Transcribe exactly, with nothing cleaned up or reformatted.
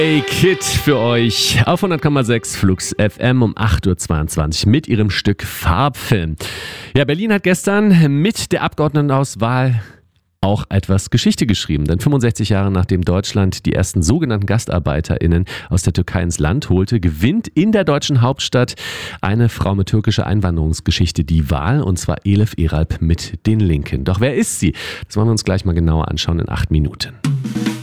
Hey Kid für euch auf hundert Komma sechs Flux F M um acht Uhr zweiundzwanzig mit ihrem Stück Farbfilm. Ja, Berlin hat gestern mit der Abgeordnetenauswahl auch etwas Geschichte geschrieben. Denn fünfundsechzig Jahre nachdem Deutschland die ersten sogenannten GastarbeiterInnen aus der Türkei ins Land holte, gewinnt in der deutschen Hauptstadt eine Frau mit türkischer Einwanderungsgeschichte die Wahl, und zwar Elif Eralp mit den Linken. Doch wer ist sie? Das wollen wir uns gleich mal genauer anschauen in acht Minuten.